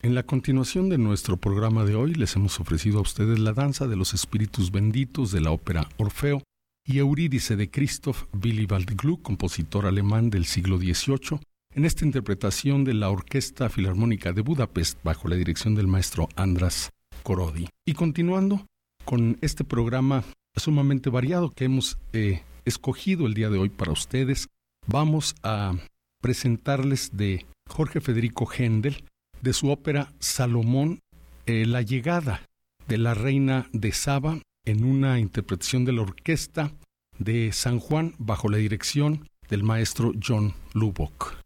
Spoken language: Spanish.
En la continuación de nuestro programa de hoy les hemos ofrecido a ustedes la danza de los espíritus benditos de la ópera Orfeo y Eurídice de Christoph Willibald Gluck, compositor alemán del siglo XVIII, en esta interpretación de la Orquesta Filarmónica de Budapest bajo la dirección del maestro András Korody. Y continuando con este programa sumamente variado que hemos escogido el día de hoy para ustedes, vamos a presentarles de Jorge Federico Händel, de su ópera Salomón, la llegada de la reina de Saba, en una interpretación de la orquesta de San Juan bajo la dirección del maestro John Lubbock.